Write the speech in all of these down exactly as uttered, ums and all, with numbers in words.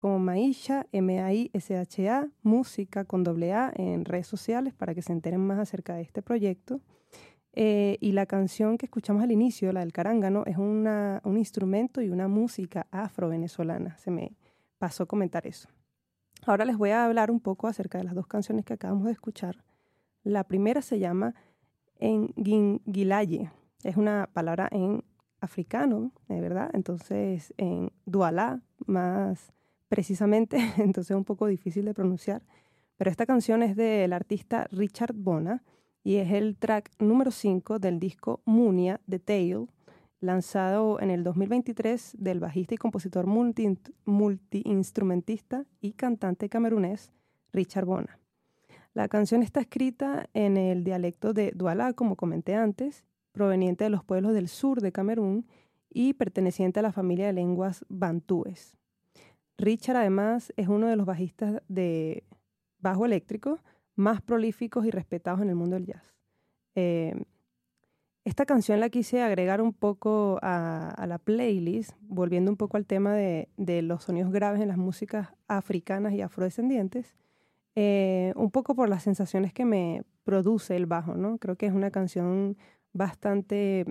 como Maisha, M A I S H A, música con doble A en redes sociales para que se enteren más acerca de este proyecto. Eh, y la canción que escuchamos al inicio, la del carángano, es una, un instrumento y una música afro-venezolana. Se me pasó a comentar eso. Ahora les voy a hablar un poco acerca de las dos canciones que acabamos de escuchar. La primera se llama Nguinguilaye. Es una palabra en africano, ¿de verdad? Entonces, en Dualá, más precisamente, entonces es un poco difícil de pronunciar. Pero esta canción es del artista Richard Bona y es el track número cinco del disco Munia de Tail, lanzado en el dos mil veintitrés del bajista y compositor multi, multiinstrumentista y cantante camerunés Richard Bona. La canción está escrita en el dialecto de Dualá, como comenté antes, proveniente de los pueblos del sur de Camerún y perteneciente a la familia de lenguas bantúes. Richard, además, es uno de los bajistas de bajo eléctrico más prolíficos y respetados en el mundo del jazz. Eh, esta canción la quise agregar un poco a, a la playlist, volviendo un poco al tema de, de los sonidos graves en las músicas africanas y afrodescendientes, eh, un poco por las sensaciones que me produce el bajo, ¿no? Creo que es una canción bastante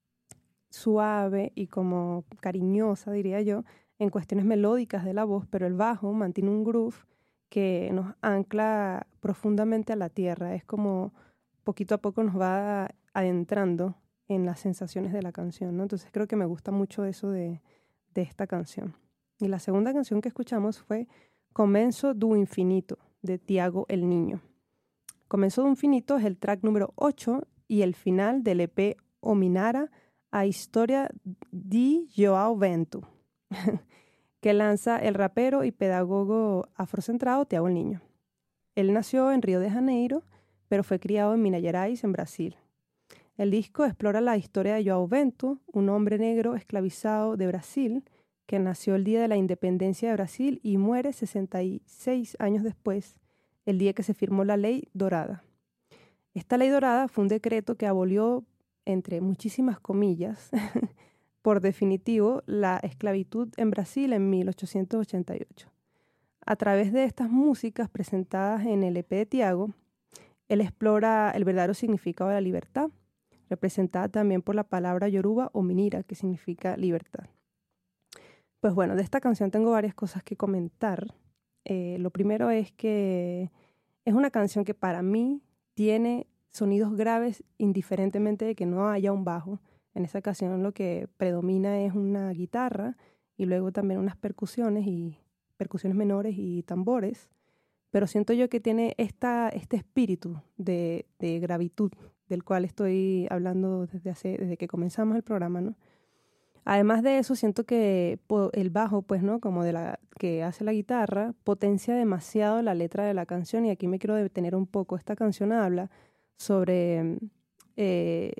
suave y como cariñosa, diría yo, en cuestiones melódicas de la voz, pero el bajo mantiene un groove que nos ancla profundamente a la tierra. Es como poquito a poco nos va adentrando en las sensaciones de la canción, ¿no? Entonces creo que me gusta mucho eso de, de esta canción. Y la segunda canción que escuchamos fue Comenzo do Infinito, de Tiago el Niño. Comenzo do Infinito es el track número ocho y el final del E P Ominara, a Historia de João Bento, que lanza el rapero y pedagogo afrocentrado Tiago el Niño. Él nació en Río de Janeiro, pero fue criado en Minas Gerais, en Brasil. El disco explora la historia de João Bento, un hombre negro esclavizado de Brasil, que nació el día de la independencia de Brasil y muere sesenta y seis años después, el día que se firmó la Ley Dorada. Esta Ley Dorada fue un decreto que abolió, entre muchísimas comillas, por definitivo, la esclavitud en Brasil en mil ochocientos ochenta y ocho. A través de estas músicas presentadas en el E P de Tiago, él explora el verdadero significado de la libertad, representada también por la palabra yoruba o minira, que significa libertad. Pues bueno, de esta canción tengo varias cosas que comentar. Eh, lo primero es que es una canción que para mí tiene sonidos graves indiferentemente de que no haya un bajo. En esa canción lo que predomina es una guitarra y luego también unas percusiones y percusiones menores y tambores. Pero siento yo que tiene esta, este espíritu de, de gravitud del cual estoy hablando desde, hace, desde que comenzamos el programa, ¿no? Además de eso, siento que el bajo, pues, ¿no? Como de la que hace la guitarra, potencia demasiado la letra de la canción y aquí me quiero detener un poco. Esta canción habla sobre eh,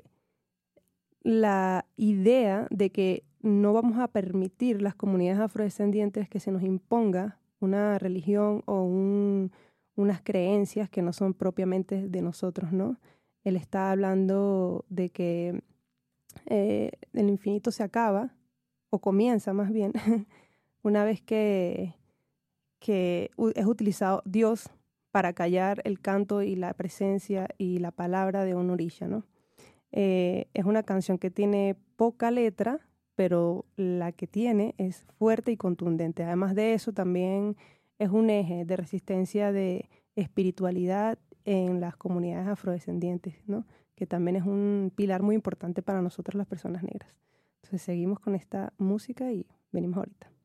la idea de que no vamos a permitir las comunidades afrodescendientes que se nos imponga una religión o un, unas creencias que no son propiamente de nosotros, ¿no? Él está hablando de que eh, el infinito se acaba, o comienza más bien, una vez que, que es utilizado Dios para callar el canto y la presencia y la palabra de un orisha, ¿no? Eh, es una canción que tiene poca letra, pero la que tiene es fuerte y contundente. Además de eso, también es un eje de resistencia de espiritualidad en las comunidades afrodescendientes, ¿no? Que también es un pilar muy importante para nosotros las personas negras. Entonces seguimos con esta música y venimos ahorita.